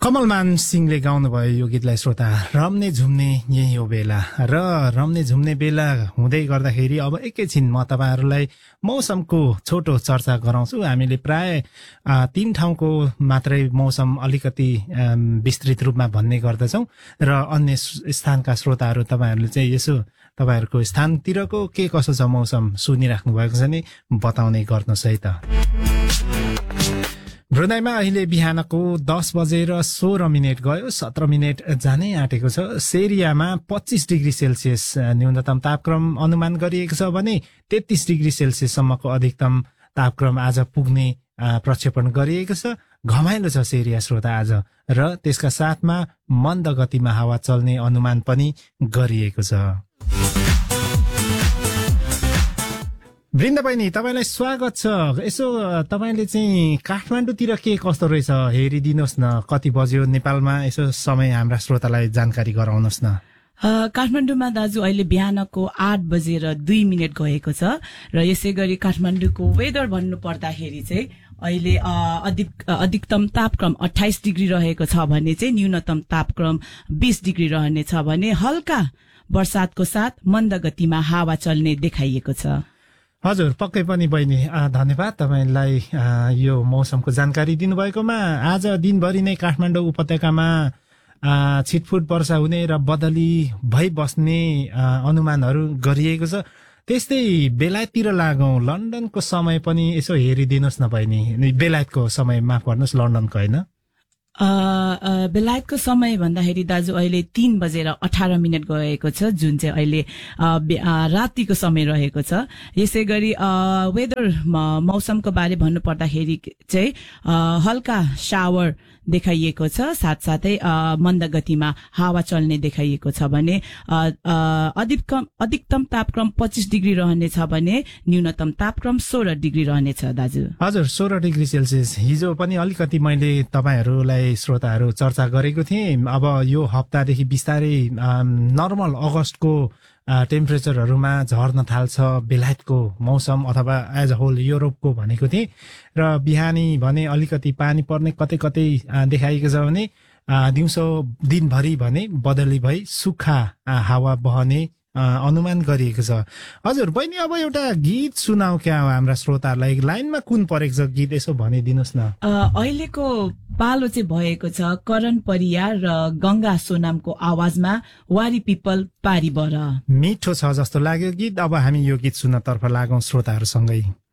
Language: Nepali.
कमलमान सिंहले गाउनुभयो यो गीतलाई श्रोता। रम्ने झुम्ने यही हो बेला र रम्ने झुम्ने बेला हुँदै गर्दाखेरि अब एकैछिन म तपाईहरुलाई मौसमको छोटो चर्चा गराउँछु। हामीले प्राय 3 ठाउँको मात्रै मौसम अलिकति विस्तृत रूपमा भन्ने गर्दछौं र अन्य स्थानका श्रोताहरु तपाईहरुले चाहिँ यसो तपाईहरुको स्थानतिरको के कसो छ मौसम सुनिराख्नु भएको छ नि बताउने गर्नुहोस् है त। ब्रुनाईमा अहिले बिहानको 10:16 गयो, 17 मिनेट जानै आँटेको छ। सेरियामा 25 डिग्री सेल्सियस न्यूनतम तापक्रम अनुमान गरिएको छ भने 33 डिग्री सेल्सियस सम्मको अधिकतम तापक्रम आज पुग्ने प्रक्षेपण गरिएको छ। घमाइलो छ सेरिया श्रोता आज र त्यसका साथमा मन्द गतिमा हावा चल्ने अनुमान पनि गरिएको छ। वृन्द बहिनी तपाईलाई स्वागत छ। यसो तपाईले चाहिँ काठमाडौँतिर के कस्तो रहेछ हेरिदिनुहोस् न, कति बज्यो नेपालमा, यसो समय हाम्रा श्रोतालाई जानकारी गराउनुहोस् न। काठमाडौँमा दाजु अहिले बिहानको 8:02 गएको छ र यसै गरी काठमाडौँको वेदर भन्नु पर्दाखेरि चाहिँ अहिले अधिकतम तापक्रम 28 डिग्री रहेको छ भने चाहिँ न्यूनतम तापक्रम 20 डिग्री रहनेछ भने हल्का वर्षातको साथ मन्द गतिमा हावा चल्ने देखाइएको छ। हजुर पक्कै पनि बहिनी धन्यवाद तपाईलाई यो मौसमको जानकारी दिनुभएकोमा। आज दिनभरि नै काठमाडौँ उपत्यकामा छिटफुट वर्षा हुने र बदली भई बस्ने अनुमानहरू गरिएको छ। त्यस्तै बेलायततिर लागौं, लन्डनको समय पनि यसो हेरिदिनुहोस् न बहिनी। बेलायतको समय माफ गर्नुहोस्, लन्डनको हैन। बेलायतको समय भन्दाखेरि दाजु अहिले 3:18 गएको छ, जुन चाहिँ अहिले रातिको समय रहेको छ। यसै गरी वेदर मौसमको बारे भन्नु पर्दाखेरि चाहिँ हल्का शावर देखाइएको छ, साथसाथै मन्द गतिमा हावा चल्ने देखाइएको छ भने अधिकतम तापक्रम 25 डिग्री रहनेछ भने न्यूनतम तापक्रम 16 डिग्री रहनेछ दाजु। हजुर 16 डिग्री सेल्सियस। हिजो पनि अलिकति मैले तपाईहरुलाई श्रोताहरु चर्चा गरेको थिएँ। अब यो हप्तादेखि बिस्तारै नर्मल अगस्तको टेम्परेचरहरुमा झर्न थाल्छ बेलायतको मौसम अथवा एज अ होल युरोपको भनेको थिए र बिहानी भने अलिकति पानी पर्ने कतै कतै देखाइएको छ भने दिउँसो दिनभरि भने बदली भई सुक्खा हावा बहने अनुमान गरिएको छ। हजुर बहिनी अब एउटा गीत सुनाऊ क्या हाम्रा श्रोताहरुलाई। लाइनमा कुन परेको छ गीत यसो भनिदिनुस् न। अहिलेको पालो चाहिँ भएको छ करण परियार र गंगा सोनामको आवाजमा वारी पिपल पारी बर। मिठो छ जस्तो लाग्यो गीत। अब हामी यो गीत सुन्नतर्फ लागौं श्रोताहरुसँगै।